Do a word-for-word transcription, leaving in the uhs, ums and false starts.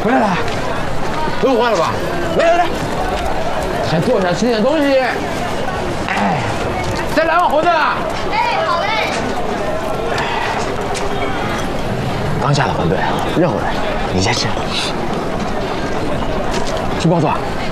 回来了，不用换了吧？来来来，先坐下吃点东西。哎，再来碗馄饨啊！ 哎，好嘞。 刚下的馄饨热乎的，你先吃。吃包子吧。